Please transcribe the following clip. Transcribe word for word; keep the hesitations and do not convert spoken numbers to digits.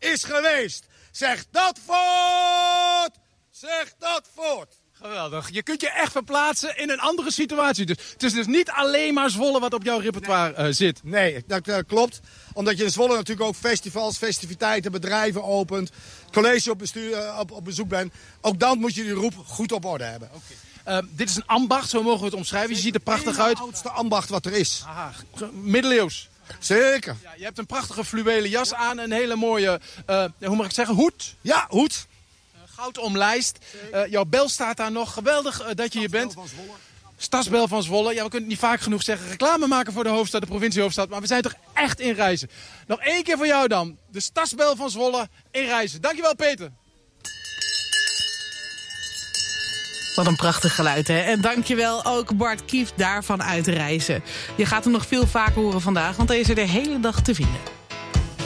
is geweest. Zeg dat voort! Zeg dat voort! Geweldig. Je kunt je echt verplaatsen in een andere situatie. Dus het is dus niet alleen maar Zwolle wat op jouw repertoire nee. uh, zit. Nee, dat uh, klopt. Omdat je in Zwolle natuurlijk ook festivals, festiviteiten, bedrijven opent. College op, bestuur, uh, op, op bezoek bent. Ook dan moet je die roep goed op orde hebben. Okay. Uh, dit is een ambacht, zo mogen we het omschrijven. Je ziet er prachtig uit. Het oudste ambacht wat er is. Aha, middeleeuws. Zeker. Ja, je hebt een prachtige fluwelen jas aan. Een hele mooie, uh, hoe mag ik zeggen, hoed. Ja, hoed. Goud omlijst. Uh, jouw bel staat daar nog. Geweldig uh, dat je hier bent. Stadsbel van Zwolle. Ja, we kunnen het niet vaak genoeg zeggen. Reclame maken voor de hoofdstad, de provinciehoofdstad. Maar we zijn toch echt in Reizen. Nog één keer voor jou dan. De Stadsbel van Zwolle in Reizen. Dankjewel, Peter. Wat een prachtig geluid, hè? En dankjewel ook Bart Kieft daarvan uit Reizen. Je gaat hem nog veel vaker horen vandaag, want hij is er de hele dag te vinden.